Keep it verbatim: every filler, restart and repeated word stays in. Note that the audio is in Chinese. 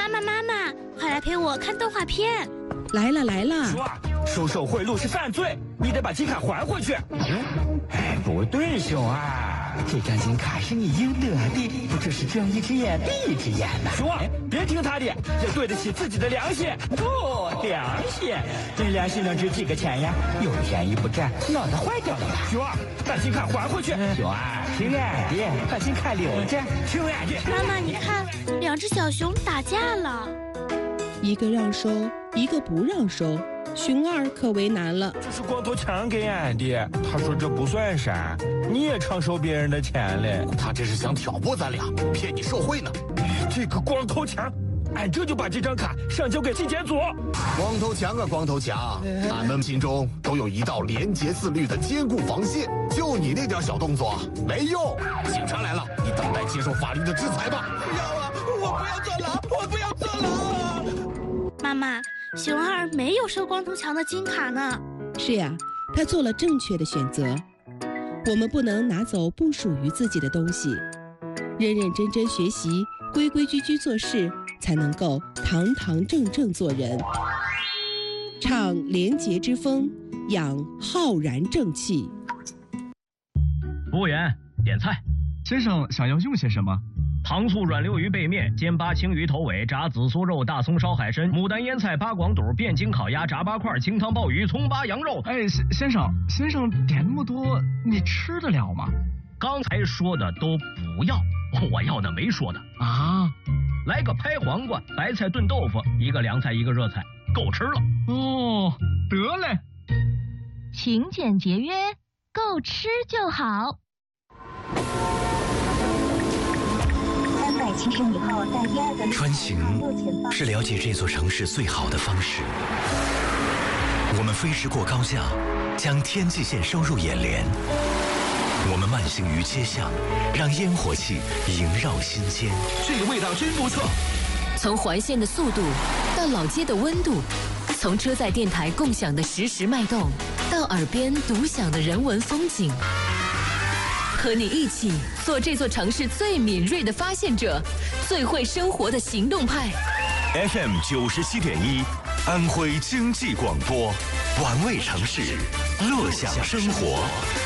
妈妈妈妈，快来陪我看动画片。 来了来了。 说啊，收受贿赂是犯罪，你得把金卡还回去。哎，不对，熊二，这张金卡是你应得的，不只是睁一只眼闭一只眼呐。熊二，别听他的，要对得起自己的良心。哦，良心，这良心能值几个钱呀？有便宜不占，脑袋坏掉了吧？熊二，把金卡还回去。熊二，听俺的，把金卡留着。听俺的。 妈妈，你看，两只小熊打架了， 一个让收，一个不让收。熊二可为难了， 这是光头强给俺的，他说这不算啥，你也常收别人的钱嘞。 他这是想挑拨咱俩，骗你受贿呢。 这个光头强，俺这就把这张卡上交给纪检组。 光头强啊，光头强，俺们心中都有一道廉洁自律的坚固防线，就你那点小动作没用。警察来了，你等待接受法律的制裁吧。 不要啊，我不要坐牢，我不要坐牢。 妈妈。熊二没有收光头强的金卡呢。 是呀，他做了正确的选择。我们不能拿走不属于自己的东西，认认真真学习，规规矩矩做事，才能够堂堂正正做人。唱廉洁之风，养浩然正气。 服务员，点菜。 先生想要用些什么？ 糖醋软溜鱼背面、煎八青鱼头尾、炸紫苏肉、大葱烧海参、牡丹腌菜、八广肚、汴京烤鸭、炸八块、清汤鲍鱼、葱八羊肉。 哎，先先生，先生点那么多，你吃得了吗？ 刚才说的都不要，我要的没说的啊。 来个拍黄瓜、白菜炖豆腐，一个凉菜，一个热菜，够吃了。 哦，得嘞。 勤俭节约，够吃就好。 穿行是了解这座城市最好的方式。我们飞驰过高架，将天际线收入眼帘。我们慢行于街巷，让烟火气萦绕心间。 这个味道真不错。 从环线的速度到老街的温度，从车载电台共享的实时脉动，到耳边独享的人文风景。和你一起做这座城市最敏锐的发现者，最会生活的行动派。 F M 九十七点一，安徽经济广播，玩味城市，乐享生活。